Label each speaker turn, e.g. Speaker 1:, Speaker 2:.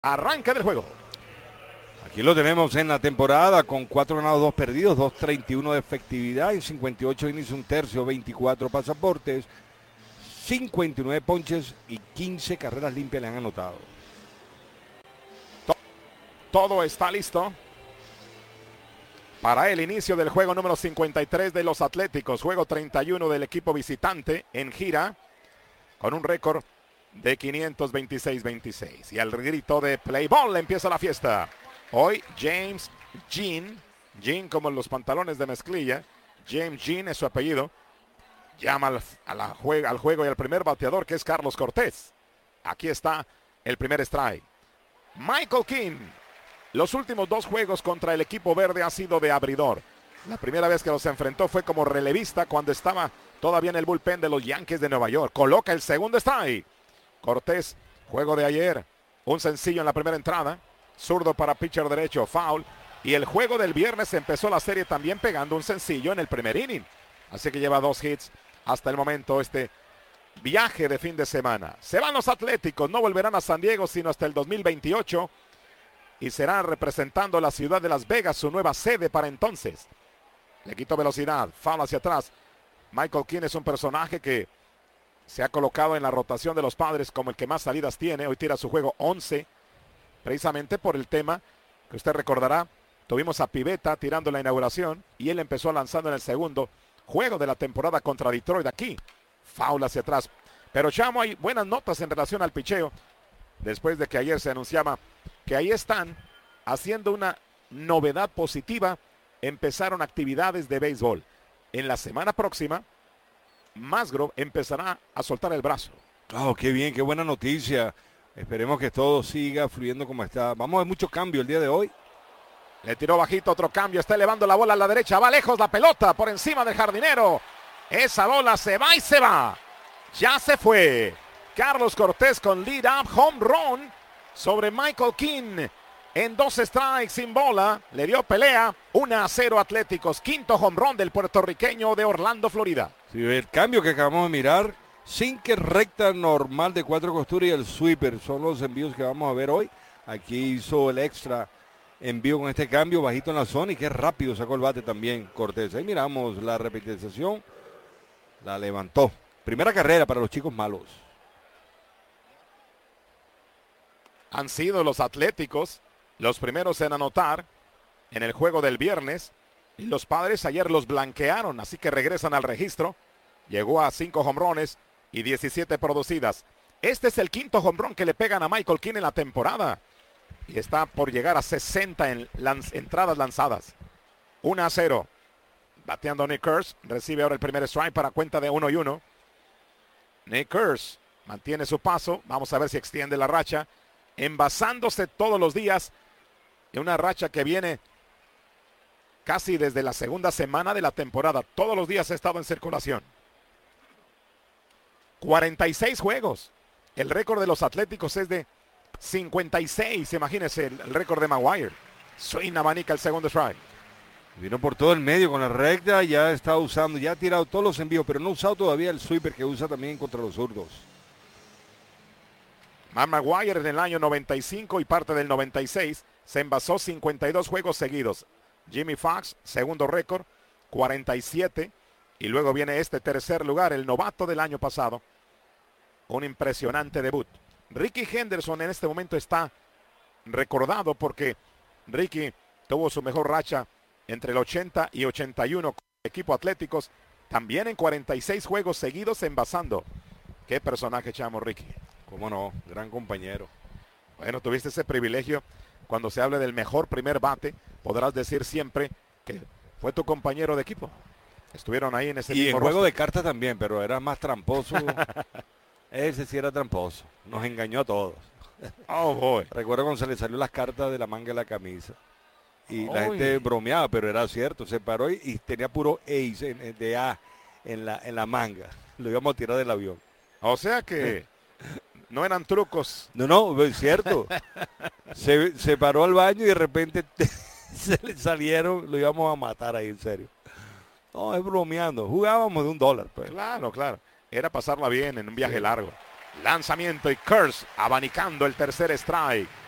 Speaker 1: Arranca del juego.
Speaker 2: Aquí lo tenemos en la temporada con 4 ganados, 2 perdidos, 2.31 de efectividad en 58 innings, un tercio, 24 pasaportes, 59 ponches y 15 carreras limpias le han anotado.
Speaker 1: Todo está listo para el inicio del juego número 53 de los Atléticos. Juego 31 del equipo visitante en gira con un récord de 526-26. Y al grito de play ball empieza la fiesta. Hoy James Jean como los pantalones de mezclilla, James Jean es su apellido, llama al juego y al primer bateador, que es Carlos Cortés. Aquí está el primer strike. Michael King, los últimos 2 juegos contra el equipo verde ha sido de abridor. La primera vez que los enfrentó fue como relevista cuando estaba todavía en el bullpen de los Yankees de Nueva York. Coloca el segundo strike. Cortés, juego de ayer, un sencillo en la primera entrada, zurdo para pitcher derecho, foul. Y el juego del viernes empezó la serie también pegando un sencillo en el primer inning. Así que lleva 2 hits hasta el momento este viaje de fin de semana. Se van los Atléticos, no volverán a San Diego sino hasta el 2028 y serán representando la ciudad de Las Vegas, su nueva sede para entonces. Le quitó velocidad, foul hacia atrás. Michael King es un personaje que se ha colocado en la rotación de los Padres como el que más salidas tiene. Hoy tira su juego 11, precisamente por el tema que usted recordará. Tuvimos a Pivetta tirando la inauguración y él empezó lanzando en el segundo juego de la temporada contra Detroit aquí. Foul hacia atrás. Pero Chamo, hay buenas notas en relación al picheo. Después de que ayer se anunciaba que ahí están haciendo una novedad positiva. Empezaron actividades de béisbol. En la semana próxima, Musgrove empezará a soltar el brazo.
Speaker 2: Oh, qué bien, qué buena noticia. Esperemos que todo siga fluyendo como está. Vamos a ver mucho cambio el día de hoy.
Speaker 1: Le tiró bajito, otro cambio. Está elevando la bola a la derecha. Va lejos la pelota por encima del jardinero. Esa bola se va y se va. Ya se fue. Carlos Cortés con lead up home run sobre Michael King. En 2 strikes sin bola. Le dio pelea. 1-0 Atléticos. Quinto home run del puertorriqueño de Orlando, Florida.
Speaker 2: Sí, el cambio que acabamos de mirar, sinker recta normal de 4 costuras y el sweeper son los envíos que vamos a ver hoy. Aquí hizo el extra envío con este cambio bajito en la zona y qué rápido sacó el bate también Cortés. Ahí miramos la repetición, la levantó. Primera carrera para los chicos malos.
Speaker 1: Han sido los Atléticos los primeros en anotar en el juego del viernes. Y los Padres ayer los blanquearon, así que regresan al registro. Llegó a 5 jonrones y 17 producidas. Este es el quinto jonrón que le pegan a Michael King en la temporada. Y está por llegar a 60 en entradas lanzadas. 1-0. Bateando Nick Kurz. Recibe ahora el primer strike para cuenta de 1-1. Nick Kurz mantiene su paso. Vamos a ver si extiende la racha. Envasándose todos los días. En una racha que viene casi desde la segunda semana de la temporada. Todos los días ha estado en circulación. 46 juegos. El récord de los Atléticos es de 56. Imagínense el récord de Maguire. Swing abanica el segundo strike.
Speaker 2: Vino por todo el medio con la recta. Ya está usando, ya ha tirado todos los envíos, pero no ha usado todavía el sweeper que usa también contra los zurdos.
Speaker 1: Matt Maguire en el año 95 y parte del 96 se envasó 52 juegos seguidos. Jimmy Fox, segundo récord, 47. Y luego viene este tercer lugar, el novato del año pasado. Un impresionante debut. Ricky Henderson en este momento está recordado porque Ricky tuvo su mejor racha entre el 80 y 81 con el equipo Atléticos. También en 46 juegos seguidos envasando. Qué personaje, Chamo, Ricky.
Speaker 2: Cómo no, gran compañero.
Speaker 1: Bueno, tuviste ese privilegio. Cuando se hable del mejor primer bate, podrás decir siempre que fue tu compañero de equipo. Estuvieron ahí en ese
Speaker 2: mismo
Speaker 1: mismo
Speaker 2: juego
Speaker 1: roster.
Speaker 2: de cartas también, pero era más tramposo. Ese sí era tramposo. Nos engañó a todos.
Speaker 1: Oh, boy.
Speaker 2: Recuerdo cuando se le salió las cartas de la manga de la camisa. Y la gente bromeaba, pero era cierto. Se paró y tenía puro ace de A en la manga. Lo íbamos a tirar del avión.
Speaker 1: O sea que no eran trucos.
Speaker 2: No, es cierto. se paró al baño y de repente se le salieron, lo íbamos a matar ahí, en serio. No, es bromeando. Jugábamos de $1. Pues.
Speaker 1: Claro. Era pasarla bien en un viaje largo. Lanzamiento y Kurz abanicando el tercer strike.